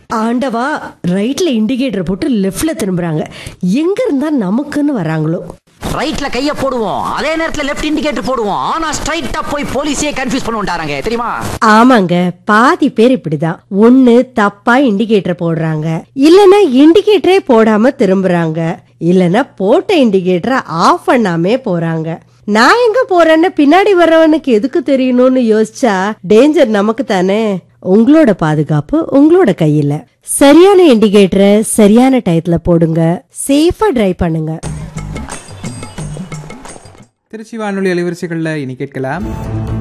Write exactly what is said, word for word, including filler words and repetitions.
ஆண்டவா, ரைட்ல இண்டிகேட்டர் போட்டு லெஃப்ட்ல திரும்புறாங்க. எங்க இருந்தா நமக்குன்னு வராங்களோ. ரைட்ல கைய போடுவோம், அதே நேரத்துல லெஃப்ட் இண்டிகேட்டர் போடுவோம். ஆனா ஸ்ட்ரைட்டா போய் போலீஸே கன்ஃபியூஸ் பண்ணுவாங்க தெரியுமா? ஆமாங்க, பாதி பேர் இப்படிதான். ஒண்ணு தப்பா இண்டிகேட்டர் போடுறாங்க, இல்லனா இண்டிகேட்டரே போடாம திரும்புறாங்க, இல்லனா போட்ட இண்டிகேட்டரை ஆஃப் பண்ணாமே போறாங்க. நான் எங்க போறேன்னு பின்னாடி வர்றவனுக்கு எதுக்கு தெரியணும்னு யோசிச்சா டேஞ்சர் நமக்கு தானே. உங்களோட பாதுகாப்பு உங்களோட கையில. சரியான இண்டிகேட்டரை சரியான டயத்துல போடுங்க, சேஃபா டிரைவ் பண்ணுங்க. திருச்சி வானொலி அலைவரிசைகளில் இனி கேட்கலாம்